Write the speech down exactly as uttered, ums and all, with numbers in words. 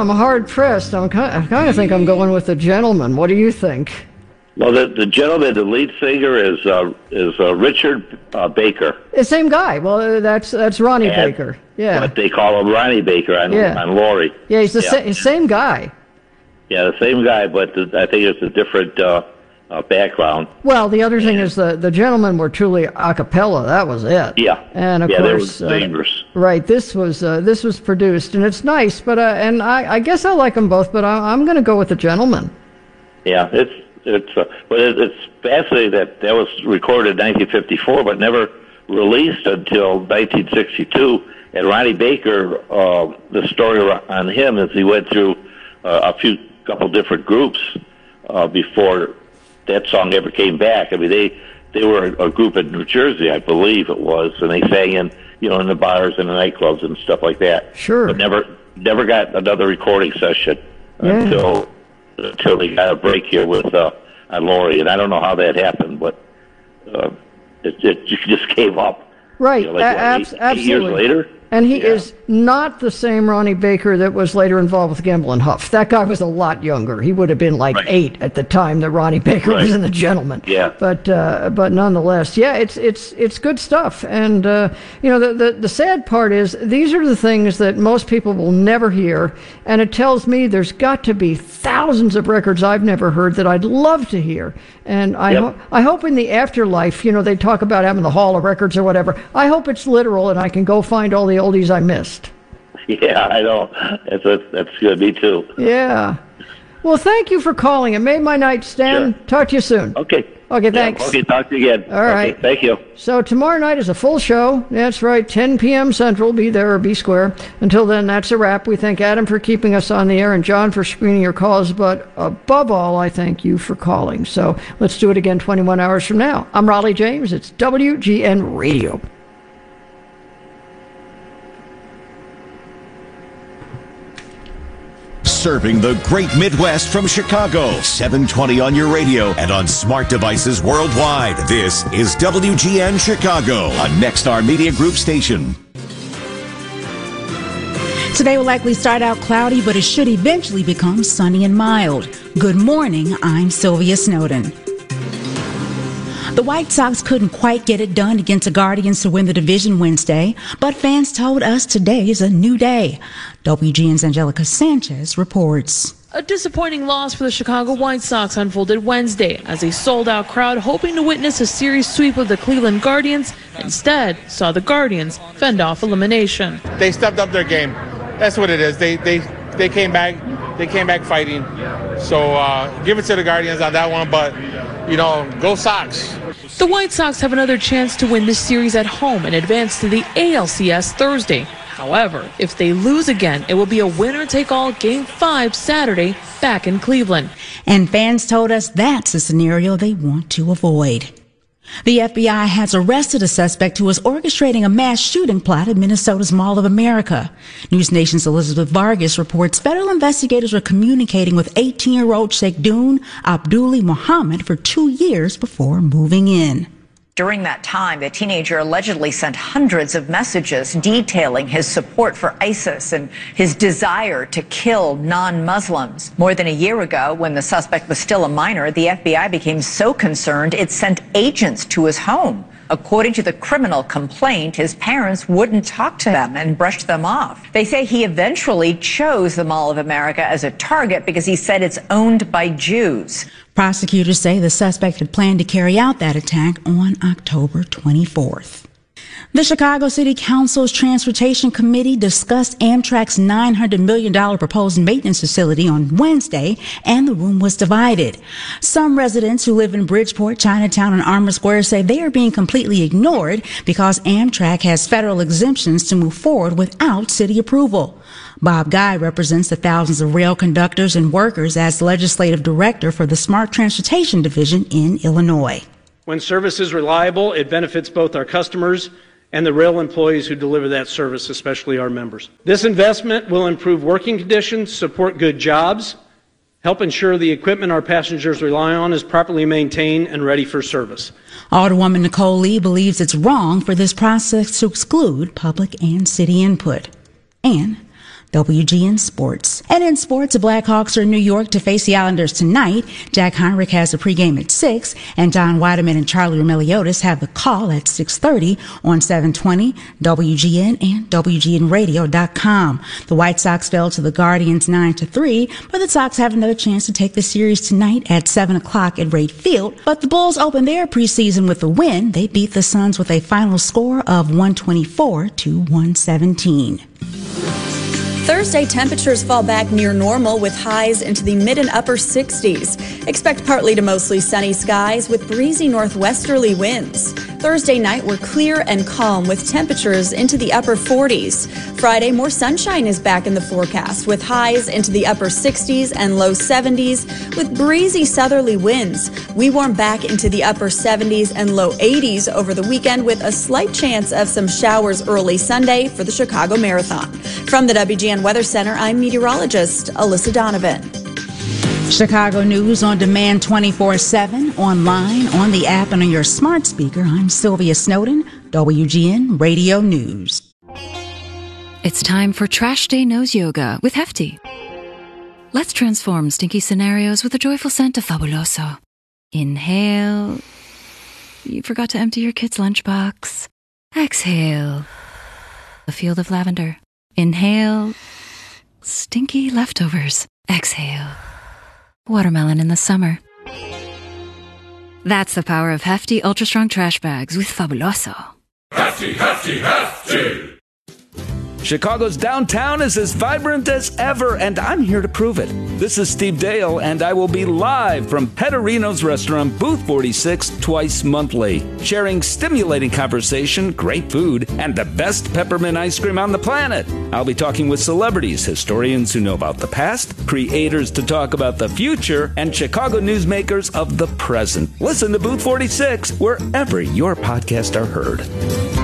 I'm hard pressed. I'm kind of, I kind of think I'm going with The Gentleman. What do you think? Well, the, the gentleman, the lead singer, is uh, is uh, Richard uh, Baker. The same guy. Well, uh, that's that's Ronnie and, Baker. Yeah. But they call him Ronnie Baker on, yeah. on Laurie. Yeah, he's the yeah. sa- same guy. Yeah, the same guy, but the, I think it's a different uh, uh, background. Well, the other thing is the the Gentlemen were truly a cappella. That was it. Yeah. And of yeah, course, they were dangerous. Uh, right. This was uh, this was produced, and it's nice. But uh, and I, I guess I like them both. But I, I'm going to go with The Gentleman. Yeah, it's it's uh, but it, it's fascinating that that was recorded in nineteen fifty-four, but never released until nineteen sixty-two. And Ronnie Baker, uh, the story on him is he went through uh, a few couple different groups uh, before that song ever came back. I mean, they they were a group in New Jersey, I believe it was, and they sang in you know in the bars and the nightclubs and stuff like that. Sure. But never never got another recording session yeah. until until they got a break here with uh, on Laurie, and I don't know how that happened, but uh, it, it just came up. Right. You know, like, a- what, abs- eight, absolutely. eight years later. And he Yeah. is not the same Ronnie Baker that was later involved with Gamble and Huff. That guy was a lot younger. He would have been like Right. eight at the time that Ronnie Baker Right. was in The Gentleman. Yeah. But uh, but nonetheless, yeah, it's it's it's good stuff. And uh, you know, the, the the sad part is these are the things that most people will never hear, and it tells me there's got to be thousands of records I've never heard that I'd love to hear. And I Yep. ho- I hope in the afterlife, you know, they talk about having the Hall of Records or whatever. I hope it's literal, and I can go find all the oldies I missed. Yeah, I know. That's that's, that's good. Me too. Yeah. Well, thank you for calling. It made my night, Stan. Sure. Talk to you soon. Okay. Okay, Yeah, thanks. okay, talk to you again. All right. Okay, thank you. So tomorrow night is a full show. That's right, ten p.m. Central. Be there or be square. Until then, that's a wrap. We thank Adam for keeping us on the air and John for screening your calls. But above all, I thank you for calling. So let's do it again twenty-one hours from now. I'm Raleigh James. It's W G N Radio. Serving the great Midwest from Chicago. seven twenty on your radio and on smart devices worldwide. This is W G N Chicago, a Nexstar Media Group station. Today will likely start out cloudy, but it should eventually become sunny and mild. Good morning, I'm Sylvia Snowden. The White Sox couldn't quite get it done against the Guardians to win the division Wednesday, but fans told us today is a new day. W G N's Angelica Sanchez reports. A disappointing loss for the Chicago White Sox unfolded Wednesday as a sold-out crowd hoping to witness a series sweep of the Cleveland Guardians instead saw the Guardians fend off elimination. They stepped up their game. That's what it is. They they they came back. They came back fighting. So uh, give it to the Guardians on that one. But you know, go Sox. The White Sox have another chance to win this series at home and advance to the A L C S Thursday. However, if they lose again, it will be a winner-take-all Game five Saturday back in Cleveland. And fans told us that's a scenario they want to avoid. The F B I has arrested a suspect who was orchestrating a mass shooting plot at Minnesota's Mall of America. News Nation's Elizabeth Vargas reports federal investigators were communicating with eighteen-year-old Sheikh Dune Abduli Muhammad for two years before moving in. During that time, the teenager allegedly sent hundreds of messages detailing his support for ISIS and his desire to kill non-Muslims. More than a year ago, when the suspect was still a minor, the F B I became so concerned it sent agents to his home. According to the criminal complaint, his parents wouldn't talk to them and brushed them off. They say he eventually chose the Mall of America as a target because he said it's owned by Jews. Prosecutors say the suspect had planned to carry out that attack on October twenty-fourth. The Chicago City Council's Transportation Committee discussed Amtrak's nine hundred million dollars proposed maintenance facility on Wednesday, and the room was divided. Some residents who live in Bridgeport, Chinatown, and Armour Square say they are being completely ignored because Amtrak has federal exemptions to move forward without city approval. Bob Guy represents the thousands of rail conductors and workers as legislative director for the Smart Transportation Division in Illinois. When service is reliable, it benefits both our customers and the rail employees who deliver that service, especially our members. This investment will improve working conditions, support good jobs, help ensure the equipment our passengers rely on is properly maintained and ready for service. Alderwoman Nicole Lee believes it's wrong for this process to exclude public and city input. And W G N Sports. And in sports, the Blackhawks are in New York to face the Islanders tonight. Jack Heinrich has a pregame at six, and Don Weideman and Charlie Romeliotis have the call at six thirty on seven twenty, W G N and W G N radio dot com. The White Sox fell to the Guardians nine to three, but the Sox have another chance to take the series tonight at seven o'clock at Wright Field. But the Bulls opened their preseason with a win. They beat the Suns with a final score of one twenty-four to one seventeen. Thursday, temperatures fall back near normal with highs into the mid and upper sixties. Expect partly to mostly sunny skies with breezy northwesterly winds. Thursday night, we're clear and calm with temperatures into the upper forties. Friday, more sunshine is back in the forecast with highs into the upper sixties and low seventies with breezy southerly winds. We warm back into the upper seventies and low eighties over the weekend with a slight chance of some showers early Sunday for the Chicago Marathon. From the W G N Weather Center, I'm meteorologist Alyssa Donovan. Chicago News on demand twenty-four seven, online, on the app, and on your smart speaker. I'm Sylvia Snowden, W G N Radio News. It's time for Trash Day Nose Yoga with Hefty. Let's transform stinky scenarios with a joyful scent of Fabuloso. Inhale. You forgot to empty your kid's lunchbox. Exhale. A field of lavender. Inhale. Stinky leftovers. Exhale. Watermelon in the summer. That's the power of Hefty Ultra Strong Trash Bags with Fabuloso. Hefty, Hefty, Hefty! Chicago's downtown is as vibrant as ever, and I'm here to prove it. This is Steve Dale, and I will be live from Petterino's restaurant, Booth forty-six, twice monthly, sharing stimulating conversation, great food, and the best peppermint ice cream on the planet. I'll be talking with celebrities, historians who know about the past, creators to talk about the future, and Chicago newsmakers of the present. Listen to Booth forty-six wherever your podcasts are heard.